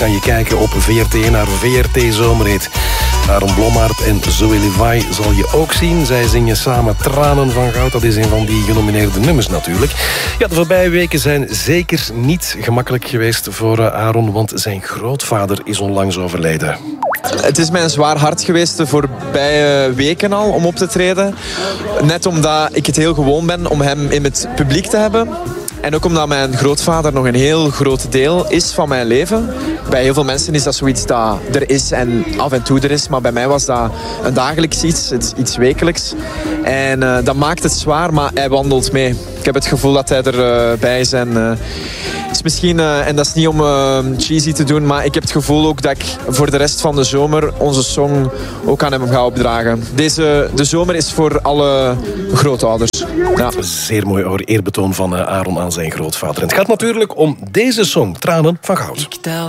Kan je kijken op VRT naar VRT Zomerhit. Aaron Blommaert en Zoe Levi zal je ook zien. Zij zingen samen Tranen van Goud. Dat is een van die genomineerde nummers natuurlijk. Ja, de voorbije weken zijn zeker niet gemakkelijk geweest voor Aaron, want zijn grootvader is onlangs overleden. Het is mij een zwaar hart geweest de voorbije weken al om op te treden. Net omdat ik het heel gewoon ben om hem in het publiek te hebben. En ook omdat mijn grootvader nog een heel groot deel is van mijn leven. Bij heel veel mensen is dat zoiets dat er is en af en toe er is. Maar bij mij was dat een dagelijks iets wekelijks. En dat maakt het zwaar, maar hij wandelt mee. Ik heb het gevoel dat hij erbij is. En het is misschien, en dat is niet om cheesy te doen, maar ik heb het gevoel ook dat ik voor de rest van de zomer onze song ook aan hem ga opdragen. De zomer is voor alle grootouders. Ja. Zeer mooi eerbetoon van Aaron aan zijn grootvader. En het gaat natuurlijk om deze song, Tranen van Goud.